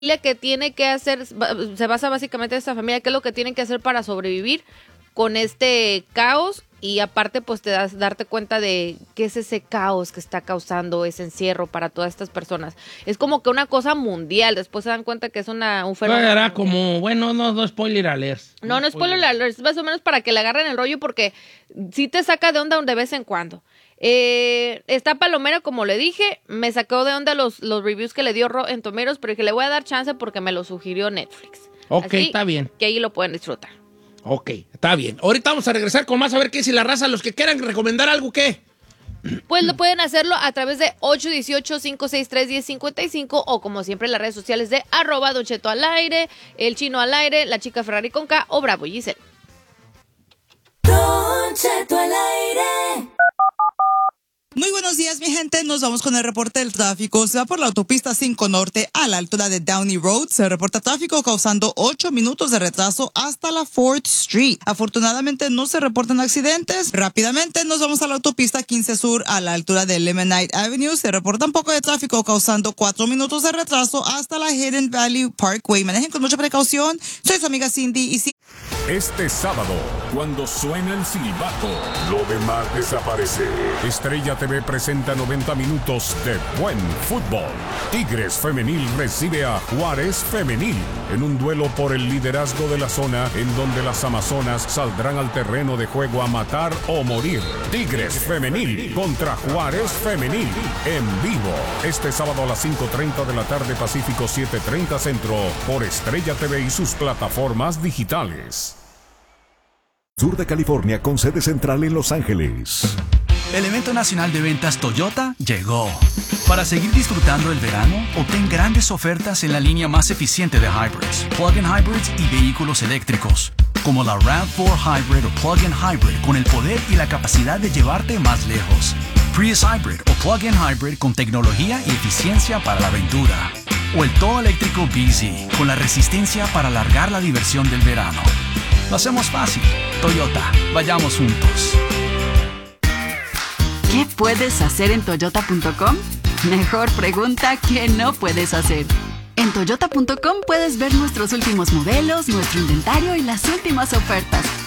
que tiene que hacer, se basa básicamente en esta familia, qué es lo que tienen que hacer para sobrevivir con este caos. Y aparte, pues darte cuenta de qué es ese caos que está causando ese encierro para todas estas personas. Es como que una cosa mundial. Después se dan cuenta que es un fenómeno. Era como, bueno, no spoiler alert. No spoiler alert. Es más o menos para que le agarren el rollo porque sí te saca de onda de vez en cuando. Está palomera, como le dije. Me sacó de onda los reviews que le dio en Tomatoes, pero dije, le voy a dar chance porque me lo sugirió Netflix. Ok, así está bien. Que ahí lo pueden disfrutar. Ok, está bien. Ahorita vamos a regresar con más a ver qué si la raza, los que quieran recomendar algo, ¿qué? Pues lo pueden hacerlo a través de 818-563-1055 o como siempre en las redes sociales de @Don Cheto al aire, El Chino al aire, La Chica Ferrari con K o Bravo Giselle. Don Cheto al aire. Muy buenos días, mi gente. Nos vamos con el reporte del tráfico. Se va por la autopista 5 Norte a la altura de Downey Road. Se reporta tráfico causando 8 minutos de retraso hasta la 4th Street. Afortunadamente no se reportan accidentes. Rápidamente nos vamos a la autopista 15 Sur a la altura de Lemonade Avenue. Se reporta un poco de tráfico causando 4 minutos de retraso hasta la Hidden Valley Parkway. Manejen con mucha precaución. Soy su amiga Cindy y Este sábado, cuando suena el silbato, lo demás desaparece. Estrella TV presenta 90 minutos de buen fútbol. Tigres Femenil recibe a Juárez Femenil en un duelo por el liderazgo de la zona en donde las amazonas saldrán al terreno de juego a matar o morir. Tigres Femenil contra Juárez Femenil en vivo. Este sábado a las 5:30 de la tarde Pacífico 7:30 Centro por Estrella TV y sus plataformas digitales. Sur de California con sede central en Los Ángeles. El evento nacional de ventas Toyota llegó. Para seguir disfrutando el verano, obtén grandes ofertas en la línea más eficiente de hybrids, plug-in hybrids y vehículos eléctricos, como la RAV4 Hybrid o plug-in hybrid con el poder y la capacidad de llevarte más lejos. Prius Hybrid o plug-in hybrid con tecnología y eficiencia para la aventura. O el todo eléctrico BZ con la resistencia para alargar la diversión del verano. Lo hacemos fácil. Toyota, vayamos juntos. ¿Qué puedes hacer en Toyota.com? Mejor pregunta ¿qué no puedes hacer? En Toyota.com puedes ver nuestros últimos modelos, nuestro inventario y las últimas ofertas.